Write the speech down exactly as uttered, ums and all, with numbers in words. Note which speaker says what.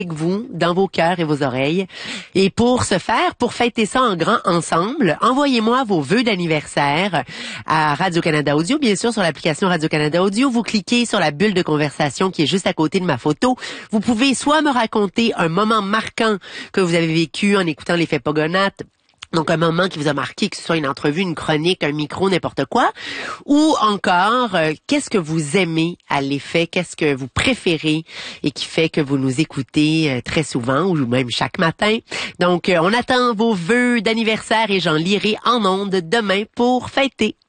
Speaker 1: avec vous, dans vos cœurs et vos oreilles. Et pour ce faire, pour fêter ça en grand ensemble, envoyez-moi vos vœux d'anniversaire à Radio-Canada Audio, bien sûr sur l'application Radio-Canada Audio. Vous cliquez sur la bulle de conversation qui est juste à côté de ma photo. Vous pouvez soit me raconter un moment marquant que vous avez vécu en écoutant l'effet Pogonates, donc un moment qui vous a marqué, que ce soit une entrevue, une chronique, un micro, n'importe quoi. Ou encore, euh, qu'est-ce que vous aimez à l'effet, qu'est-ce que vous préférez et qui fait que vous nous écoutez euh, très souvent ou même chaque matin. Donc, euh, on attend vos vœux d'anniversaire et j'en lirai en ondes demain pour fêter.